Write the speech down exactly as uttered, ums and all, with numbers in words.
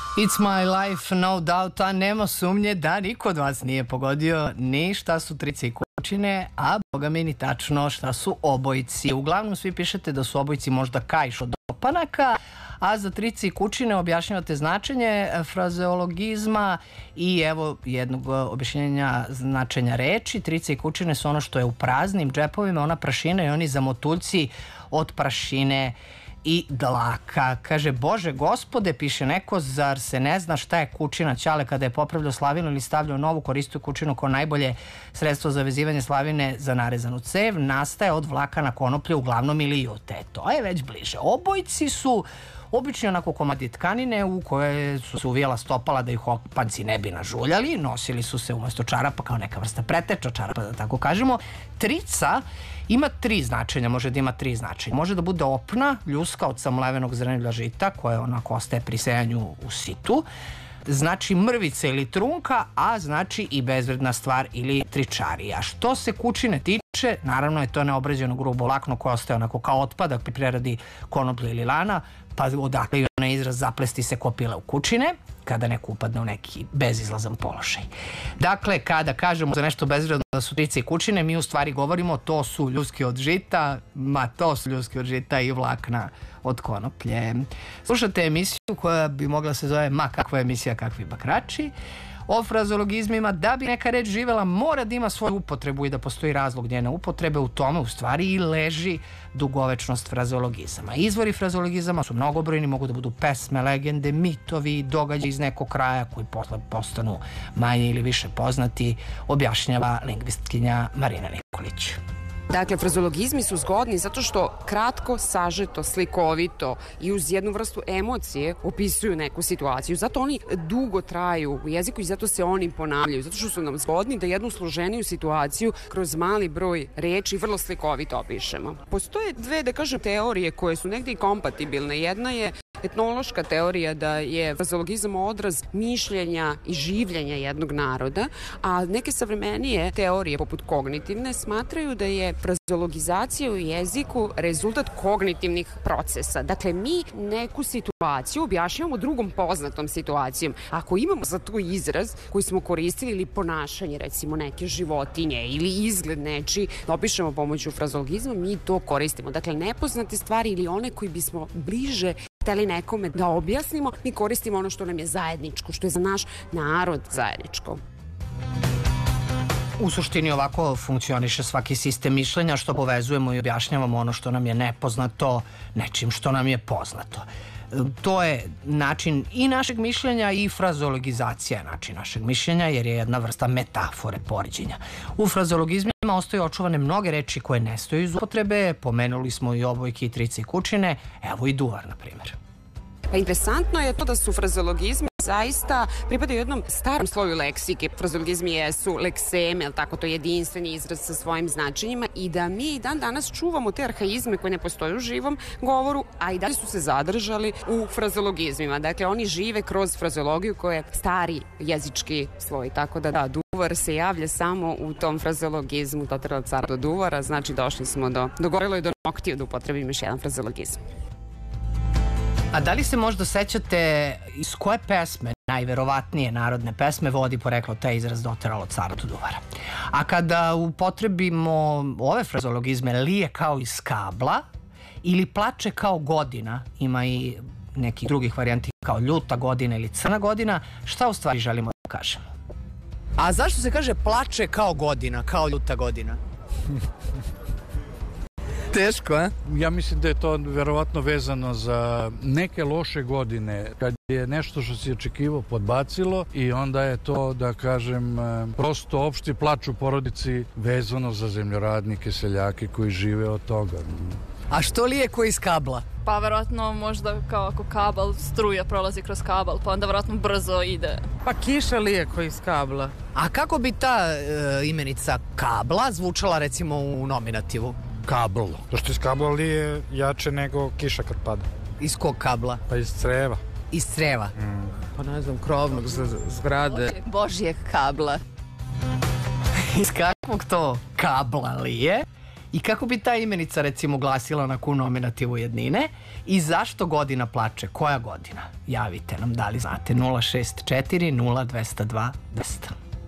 It's my life, no doubt, a nema sumnje da niko od vas nije pogodio ni šta su trice i kučine, a boga mi ni tačno šta su obojci. Uglavnom svi pišete da su obojci možda kaiš od opanaka, a za trice i kučine objašnjavate značenje frazeologizma i evo jednog objašnjenja značenja reči. Trice i kučine su ono što je u praznim džepovima, ona prašina i oni zamotuljci od prašine i dlaka. Kaže, Bože gospode, piše neko, zar se ne zna šta je kučina? Ćale kada je popravljao slavinu ili stavljao novu, koristio kučinu kao najbolje sredstvo za vezivanje slavine za narezanu cev, nastaje od vlakana konoplje, uglavnom ili jute. To je već bliže. Obojci su obični onako komadi tkanine u koje su se uvijela stopala da ih opanci ne bi nažuljali, nosili su se umesto čarapa kao neka vrsta preteča čarapa, da tako kažemo. Trica ima tri značenja, može da ima tri značenja. Može da bude opna, ljuska od samlevenog zrnevlja žita, koja onako ostaje pri sejanju u situ, znači mrvica ili trunka, a znači i bezvredna stvar ili tričarija. Što se kučine tiče, naravno je to neobrađeno grubo vlakno koje ostaje onako kao otpadak pri preradi konoplje ili lana, pa odakle je onaj izraz zaplesti se kopile u kučine, kada neko upadne u neki bezizlazan položaj. Dakle, kada kažemo za nešto bezvredno da su trice i kučine, mi u stvari govorimo to su ljuski od žita, ma to su ljuski od žita i vlakna od konoplje. Slušate emisiju koja bi mogla se zove Ma kakva emisija, kakvi bakrači, o frazeologizmima. Da bi neka reč živela, mora da ima svoju upotrebu i da postoji razlog njene upotrebe. U tome u stvari i leži dugovečnost frazeologizama. Izvori frazeologizama su mnogobrojni, mogu da budu pesme, legende, mitovi, događaji iz nekog kraja koji posle postanu manje ili više poznati, objašnjava lingvistkinja Marina Nikolić. Dakle, frazeologizmi su zgodni zato što kratko, sažeto, slikovito i uz jednu vrstu emocije opisuju neku situaciju. Zato oni dugo traju u jeziku i zato se oni ponavljaju. Zato što su nam zgodni da jednu složeniju situaciju kroz mali broj reči vrlo slikovito opišemo. Postoje dve, da kažem, teorije koje su negdje i kompatibilne. Jedna je etnološka teorija da je frazeologizam odraz mišljenja i življenja jednog naroda, a neke savremenije teorije poput kognitivne smatraju da je frazeologizacija u jeziku rezultat kognitivnih procesa. Dakle, mi neku situaciju objašnjavamo drugom poznatom situacijom. Ako imamo za to izraz koji smo koristili ili ponašanje, recimo neke životinje ili izgled nečiji, opišemo pomoću frazeologizma, mi to koristimo. Dakle, nepoznate stvari ili one koji bismo bliže hteli nekome da objasnimo, mi koristimo ono što nam je zajedničko, što je za naš narod zajedničko. U suštini ovako funkcioniše svaki sistem mišljenja, što povezujemo i objašnjavamo ono što nam je nepoznato nečim što nam je poznato. To je način i našeg mišljenja i frazeologizacija je način našeg mišljenja, jer je jedna vrsta metafore, poređenja. U frazeologizmima ostaju očuvane mnoge reči koje ne stoje iz upotrebe, pomenuli smo i obojke, i trice i kučine, evo i duvar, na primjer. Pa interesantno je to da su frazeologizmi zaista pripadaju jednom starom sloju leksike. Frazeologizmi jesu lekseme, ali tako, to je jedinstveni izraz sa svojim značenjima i da mi i dan danas čuvamo te arhaizme koje ne postoje u živom govoru, a i dalje su se zadržali u frazeologizmima. Dakle, oni žive kroz frazeologiju koja je stari jezički sloj, tako da da, duvar se javlja samo u tom frazeologizmu, dotrela cara do duvara, znači došli smo do, dogorilo je do noktiju da upotrebim još jedan frazeologizam. A da li se možda sećate iz koje pesme, najverovatnije narodne pesme, vodi poreklo taj izraz doteralo cara do duvara? A kada upotrebimo ove frazeologizme, lije kao iz kabla ili plače kao godina, ima i nekih drugih varijanti kao ljuta godina ili crna godina, šta u stvari želimo da kažemo? A zašto se kaže plače kao godina, kao ljuta godina? Teško, a? Ja mislim da je to verovatno vezano za neke loše godine, kad je nešto što si očekivao podbacilo i onda je to, da kažem, prosto opšti plač u porodici vezano za zemljoradnike, seljake koji žive od toga. A što lije ko iz kabla? Pa verovatno možda kao ako kabel, struja prolazi kroz kabel, pa onda verovatno brzo ide. Pa kiša lije ko iz kabla. A kako bi ta e, imenica kabla zvučala recimo u nominativu? Kabl. Zašto iz kabla lije jače nego kiša kad pada? Iz kog kabla? Pa iz creva. Iz creva? Mm. Pa ne znam, krovnog zgrade. Božjeg kabla. Iz kakvog to kabla lije? i kako bi ta imenica recimo glasila na Q nominativu jednine i zašto godina plače? Koja godina? Javite nam, da li znate? nula šest četiri nula dva nula dva dva